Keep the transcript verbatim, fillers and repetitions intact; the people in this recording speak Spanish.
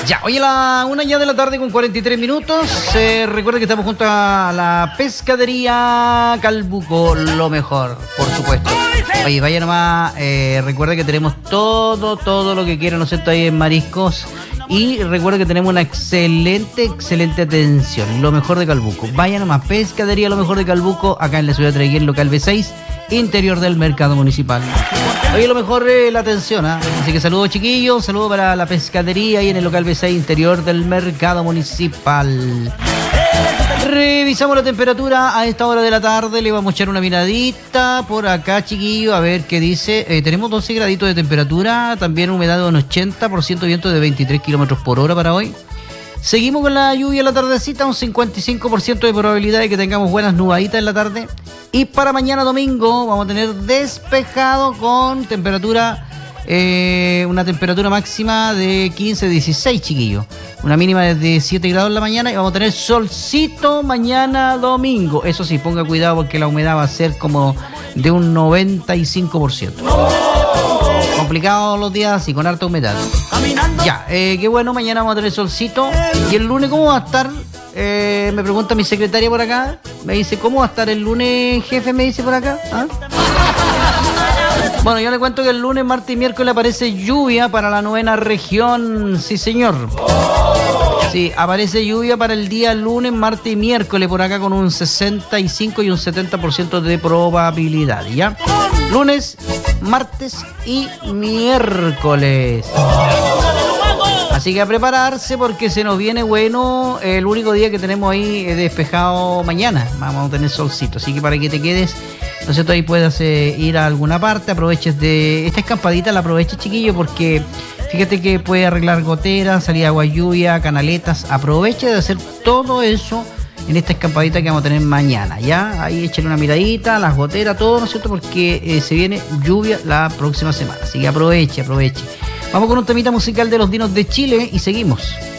Ya, hoy a la una ya de la tarde con cuarenta y tres minutos. Eh, recuerden que estamos junto a la pescadería Calbuco, lo mejor, por supuesto. Oye, vaya nomás, eh, recuerden que tenemos todo, todo lo que quieran, ¿no es cierto?, ahí en mariscos. Y recuerden que tenemos una excelente, excelente atención. Lo mejor de Calbuco. Vaya nomás, pescadería, lo mejor de Calbuco, acá en la ciudad de Traiguén, local B seis, interior del mercado municipal. Oye, lo mejor es la atención, ¿eh? Así que saludos, chiquillos, saludos para la pescadería y en el local B seis, interior del mercado municipal. Revisamos la temperatura a esta hora de la tarde, le vamos a echar una miradita por acá, chiquillos, a ver qué dice. Eh, tenemos doce graditos de temperatura, también humedad de un ochenta por ciento, viento de veintitrés kilómetros por hora para hoy. Seguimos con la lluvia en la tardecita, un cincuenta y cinco por ciento de probabilidad de que tengamos buenas nubaditas en la tarde. Y para mañana domingo vamos a tener despejado con temperatura, eh, una temperatura máxima de quince a dieciséis, chiquillos. Una mínima de diecisiete grados en la mañana y vamos a tener solcito mañana domingo. Eso sí, ponga cuidado porque la humedad va a ser como de un noventa y cinco por ciento. Complicado los días y con harta humedad. Ya, eh, qué bueno, mañana vamos a tener solcito. Y el lunes, ¿cómo va a estar? Eh, me pregunta mi secretaria por acá. Me dice, ¿cómo va a estar el lunes, jefe? Me dice por acá. ¿Ah? Bueno, yo le cuento que el lunes, martes y miércoles aparece lluvia para la novena región. Sí, señor. Sí, aparece lluvia para el día lunes, martes y miércoles por acá con un sesenta y cinco y un setenta por ciento de probabilidad, ¿ya? Lunes, martes y miércoles. Así que a prepararse porque se nos viene bueno. El único día que tenemos ahí es despejado mañana. Vamos a tener solcito. Así que para que te quedes, no sé, tú ahí puedas eh, ir a alguna parte. Aproveches de esta escampadita, la aproveches, chiquillo, porque fíjate que puede arreglar goteras, salir de agua, lluvia, canaletas. Aproveche de hacer todo eso en esta escampadita que vamos a tener mañana, ¿ya? Ahí échale una miradita, las goteras, todo, ¿no es cierto? Porque eh, se viene lluvia la próxima semana. Así que aproveche, aproveche. Vamos con un temita musical de los Dinos de Chile y seguimos.